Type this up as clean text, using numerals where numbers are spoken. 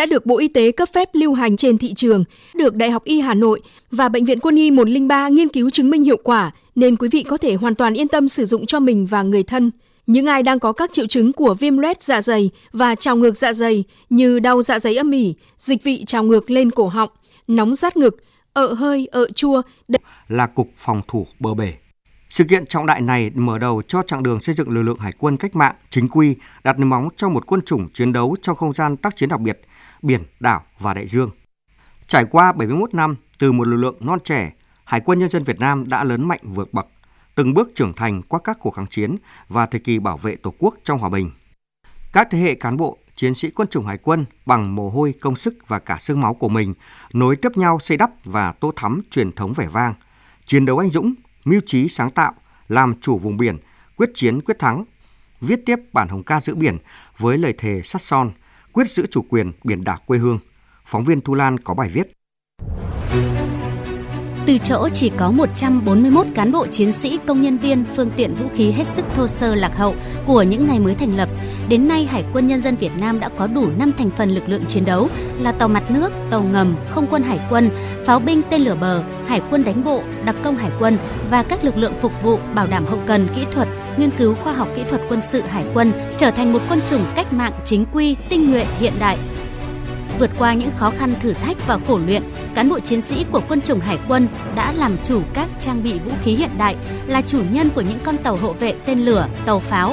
đã được Bộ Y tế cấp phép lưu hành trên thị trường, được Đại học Y Hà Nội và Bệnh viện Quân y 103 nghiên cứu chứng minh hiệu quả, nên quý vị có thể hoàn toàn yên tâm sử dụng cho mình và người thân. Những ai đang có các triệu chứng của viêm loét dạ dày và trào ngược dạ dày như đau dạ dày âm ỉ, dịch vị trào ngược lên cổ họng, nóng rát ngực, ợ hơi, ợ chua là Cục Phòng thủ bờ bể. Sự kiện trọng đại này mở đầu cho chặng đường xây dựng lực lượng hải quân cách mạng chính quy, đặt nền móng cho một quân chủng chiến đấu trong không gian tác chiến đặc biệt, biển, đảo và đại dương. Trải qua 71 năm từ một lực lượng non trẻ, Hải quân Nhân dân Việt Nam đã lớn mạnh vượt bậc, từng bước trưởng thành qua các cuộc kháng chiến và thời kỳ bảo vệ Tổ quốc trong hòa bình. Các thế hệ cán bộ, chiến sĩ quân chủng hải quân bằng mồ hôi, công sức và cả xương máu của mình nối tiếp nhau xây đắp và tô thắm truyền thống vẻ vang, chiến đấu anh dũng, mưu trí sáng tạo, làm chủ vùng biển, quyết chiến quyết thắng, viết tiếp bản hùng ca giữ biển với lời thề sắt son, quyết giữ chủ quyền biển đảo quê hương. Phóng viên Thu Lan có bài viết. Từ chỗ chỉ có 141 cán bộ chiến sĩ, công nhân viên, phương tiện vũ khí hết sức thô sơ lạc hậu của những ngày mới thành lập, đến nay Hải quân Nhân dân Việt Nam đã có đủ 5 thành phần lực lượng chiến đấu là tàu mặt nước, tàu ngầm, không quân hải quân, pháo binh tên lửa bờ, hải quân đánh bộ, đặc công hải quân và các lực lượng phục vụ bảo đảm hậu cần kỹ thuật, nghiên cứu khoa học kỹ thuật quân sự hải quân trở thành một quân chủng cách mạng chính quy, tinh nhuệ, hiện đại. Vượt qua những khó khăn thử thách và khổ luyện, cán bộ chiến sĩ của quân chủng hải quân đã làm chủ các trang bị vũ khí hiện đại, là chủ nhân của những con tàu hộ vệ tên lửa, tàu pháo